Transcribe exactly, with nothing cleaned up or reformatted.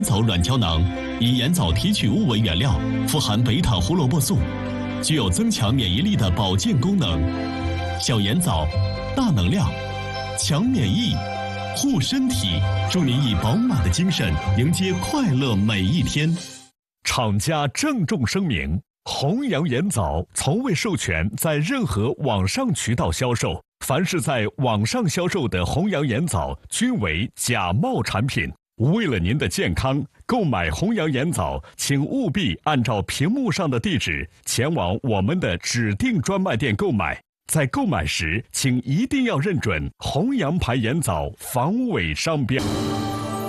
藻软胶囊以盐藻提取物为原料，富含贝塔胡萝卜素，具有增强免疫力的保健功能。小盐藻，大能量，强免疫，护身体，祝您以饱满的精神迎接快乐每一天。 厂家郑重声明：弘扬盐藻从未授权在任何网上渠道销售，凡是在网上销售的弘扬盐藻均为假冒产品。为了您的健康，购买弘扬盐藻，请务必按照屏幕上的地址前往我们的指定专卖店购买。在购买时，请一定要认准弘扬牌盐藻防伪商标。